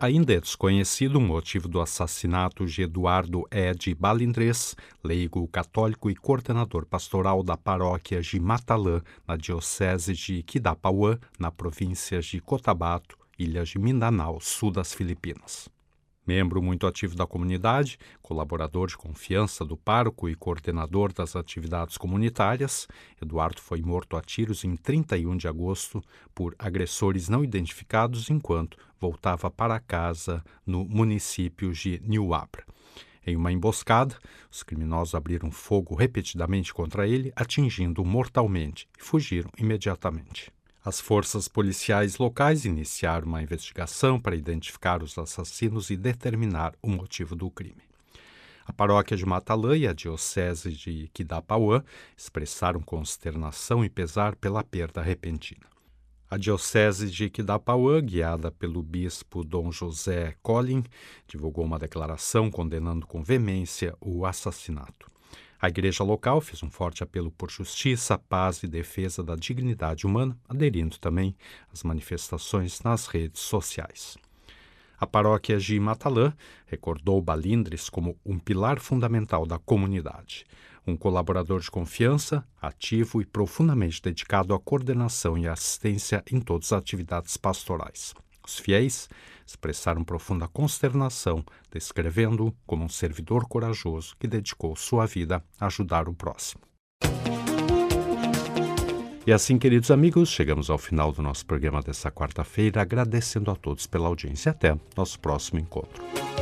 Ainda é desconhecido o motivo do assassinato de Eduardo de Balindrés, leigo católico e coordenador pastoral da paróquia de Matalã, na diocese de Quidapauã, na província de Cotabato, ilha de Mindanao, sul das Filipinas. Membro muito ativo da comunidade, colaborador de confiança do pároco e coordenador das atividades comunitárias, Eduardo foi morto a tiros em 31 de agosto por agressores não identificados enquanto voltava para casa no município de Niuabra. Em uma emboscada, os criminosos abriram fogo repetidamente contra ele, atingindo-o mortalmente, e fugiram imediatamente. As forças policiais locais iniciaram uma investigação para identificar os assassinos e determinar o motivo do crime. A paróquia de Matalã e a diocese de Quidapauã expressaram consternação e pesar pela perda repentina. A diocese de Quidapauã, guiada pelo bispo Dom José Collin, divulgou uma declaração condenando com veemência o assassinato. A igreja local fez um forte apelo por justiça, paz e defesa da dignidade humana, aderindo também às manifestações nas redes sociais. A paróquia de Matalã recordou Balindrés como um pilar fundamental da comunidade, um colaborador de confiança, ativo e profundamente dedicado à coordenação e assistência em todas as atividades pastorais. Os fiéis expressaram profunda consternação, descrevendo-o como um servidor corajoso que dedicou sua vida a ajudar o próximo. E assim, queridos amigos, chegamos ao final do nosso programa desta quarta-feira, agradecendo a todos pela audiência. Até nosso próximo encontro.